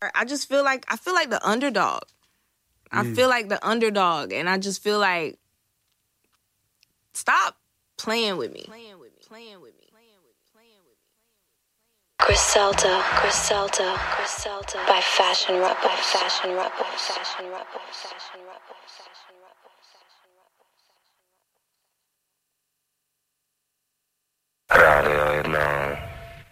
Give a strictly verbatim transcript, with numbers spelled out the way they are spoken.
I just feel like I feel like the underdog. I Mm. feel like the underdog, and I just feel like stop playing with me. Playing with me. Playing with me. Griselda, Griselda, Griselda by Fashion Rap, by Fashion Rap, by Fashion Rap, by Fashion Rap, by Fashion Rap, by Fashion Rap. Radio Jednou.